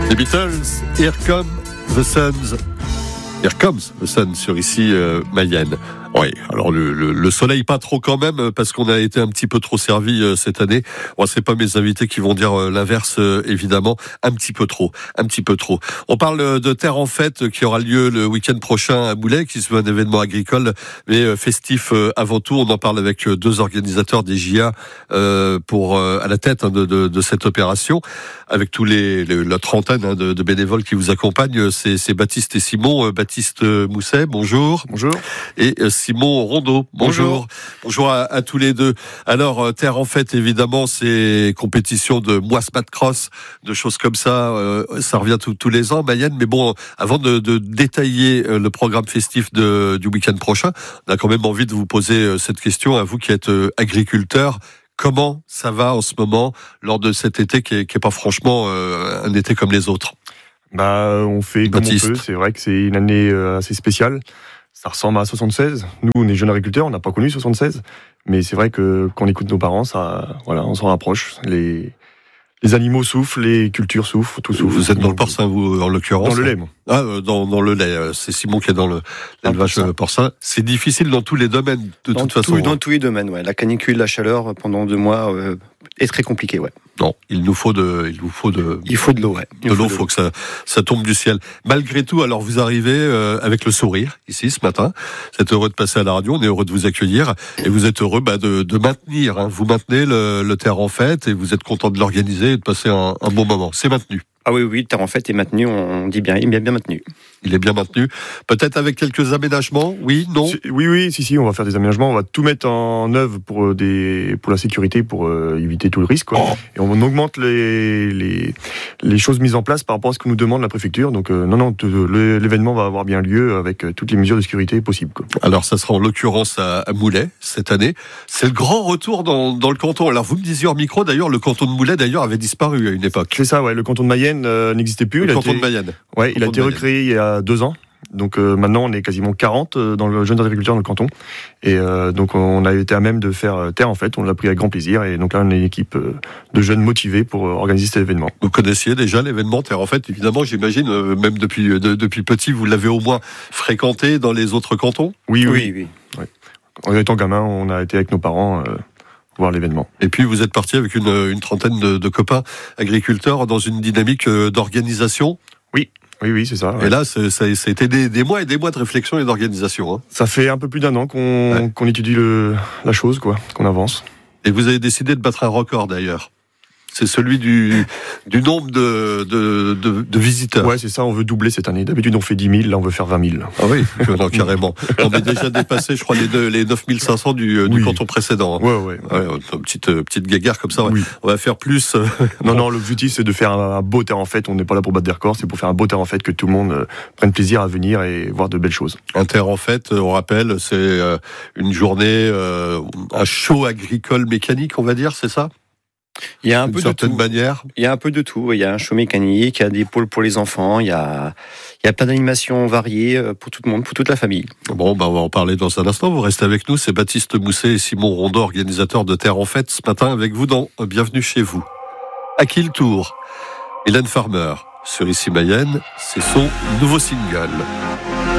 Les Beatles, Here Comes the Sun sur ici Mayenne. Oui, alors le soleil pas trop quand même, parce qu'on a été un petit peu trop servi cette année. Bon, c'est pas mes invités qui vont dire l'inverse, évidemment. Un petit peu trop. On parle de Terre en Fête qui aura lieu le week-end prochain à Moulay, qui se veut un événement agricole, mais festif avant tout. On en parle avec deux organisateurs des JA pour à la tête de cette opération, avec tous la trentaine de bénévoles qui vous accompagnent. C'est Baptiste et Simon. Baptiste Mousset, bonjour. Bonjour. Et Simon Rondeau, bonjour. Bonjour à tous les deux. Alors, Terre en Fête, évidemment, c'est compétition de moisse-patte cross, de choses comme ça. Ça revient tous les ans, Mayenne. Mais bon, avant de détailler le programme festif du week-end prochain, on a quand même envie de vous poser cette question à vous qui êtes agriculteur. Comment ça va en ce moment lors de cet été qui est pas franchement un été comme les autres? On fait Baptiste. comme on peut. C'est vrai que c'est une année assez spéciale. Ça ressemble à 76. Nous, on est jeunes agriculteurs, on n'a pas connu 76. Mais c'est vrai que quand on écoute nos parents, on s'en rapproche. Les animaux souffrent, les cultures souffrent, tout souffre. Vous êtes dans le porcin, vous, en l'occurrence? Dans le lait, moi. Dans le lait. C'est Simon qui est dans l'élevage porcin. C'est difficile dans tous les domaines, de toute façon. Dans tous les domaines, ouais. La canicule, la chaleur, pendant 2 mois, est très compliqué, ouais. Non, il faut de l'eau, ouais. Faut que ça tombe du ciel. Malgré tout, alors vous arrivez avec le sourire ici ce matin. Vous êtes heureux de passer à la radio, on est heureux de vous accueillir et vous êtes heureux de maintenir. Hein. Vous maintenez le Terre en Fête et vous êtes content de l'organiser et de passer un bon moment. C'est maintenu. Ah oui, le Terre en Fête est maintenu, on dit bien, il est bien maintenu. Il est bien maintenu. Peut-être avec quelques aménagements, oui, non? Oui, on va faire des aménagements, on va tout mettre en œuvre pour la sécurité, pour éviter tout le risque, quoi. Et on augmente les choses mises en place par rapport à ce que nous demande la préfecture. Donc l'événement va avoir bien lieu avec toutes les mesures de sécurité possibles, quoi. Alors ça sera en l'occurrence à Moulay cette année. C'est le grand retour dans le canton. Alors vous me disiez hors micro d'ailleurs, le canton de Moulay d'ailleurs avait disparu à une époque. C'est ça, ouais, le canton de Mayenne n'existait plus. Le canton de Mayenne. Ouais, il a été recréé il y a 2 ans. Donc maintenant on est quasiment 40 dans le jeunes agriculteurs dans le canton. Et donc on a été à même de faire Terre en Fête, on l'a pris avec grand plaisir. Et donc là on est une équipe de jeunes motivés pour organiser cet événement. Vous connaissiez déjà l'événement Terre en Fête, évidemment, j'imagine, même depuis petit, vous l'avez au moins fréquenté dans les autres cantons? Oui. Ouais. En étant gamin, on a été avec nos parents voir l'événement. Et puis vous êtes parti avec une trentaine de copains agriculteurs dans une dynamique d'organisation? Oui, c'est ça. Ouais. Et là, ça a été des mois et des mois de réflexion et d'organisation. Hein. Ça fait un peu plus d'1 an qu'on étudie la chose, quoi, qu'on avance. Et vous avez décidé de battre un record d'ailleurs. C'est celui du nombre de visiteurs. Ouais, c'est ça, on veut doubler cette année. D'habitude, on fait 10 000, là, on veut faire 20 000. Ah oui, non, carrément. On a déjà dépassé, je crois, les 9 500 du canton précédent. Hein. Ouais. Une petite guéguerre comme ça. Ouais. Oui. On va faire plus. Non, l'objectif, c'est de faire un beau Terre en Fête. On n'est pas là pour battre des records, c'est pour faire un beau Terre en Fête, que tout le monde prenne plaisir à venir et voir de belles choses. Un Terre en Fête, on rappelle, c'est une journée, un show agricole mécanique, on va dire, c'est ça? Il y a un peu de tout. Manière. Il y a un peu de tout. Il y a un show mécanique, il y a des pôles pour les enfants, il y a plein d'animations variées pour tout le monde, pour toute la famille. Bon, on va en parler dans un instant. Vous restez avec nous. C'est Baptiste Mousset et Simon Rondeau, organisateurs de Terre en Fête, ce matin avec vous dans Bienvenue chez vous. À qui le tour? Hélène Farmer, sur Ici Mayenne, c'est son nouveau single.